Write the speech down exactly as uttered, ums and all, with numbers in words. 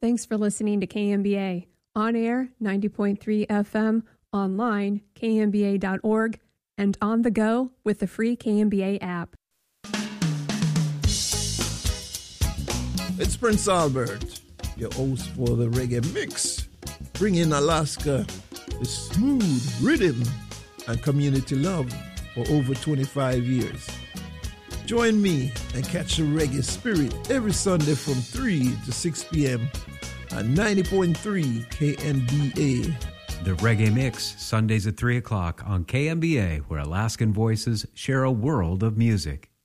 Thanks for listening to K M B A. On air, ninety point three F M, online, K M B A dot org, and on the go with the free K M B A app. It's Prince Albert, your host for the Reggae Mix, bringing Alaska the smooth rhythm and community love for over twenty-five years. Join me and catch the reggae spirit every Sunday from three to six p.m. on ninety point three K M B A. The Reggae Mix, Sundays at three o'clock on K M B A, where Alaskan voices share a world of music.